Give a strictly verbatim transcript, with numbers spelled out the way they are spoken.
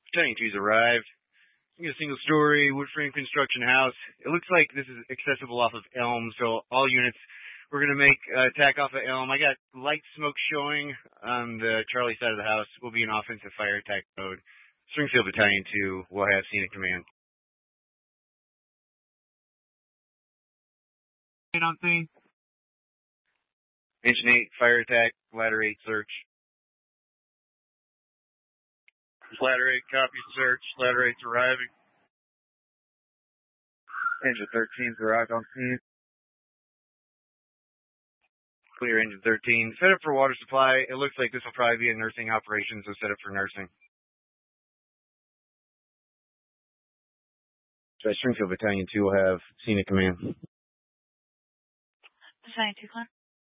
Battalion two's arrived. A single story wood frame construction house. It looks like this is accessible off of Elm, so all units, we're going to make uh, attack off of Elm. I got light smoke showing on the Charlie side of the house. We'll be in offensive fire attack mode. Springfield Battalion two will have scenic command. On scene. Engine eight, fire attack, ladder eight, search. Ladder eight, copy, search. Ladder eight's arriving. Engine thirteen's arrived on scene. Clear engine thirteen. Set up for water supply. It looks like this will probably be a nursing operation, so set up for nursing. So Springfield Battalion two will have scenic command. Battalion two, Clan.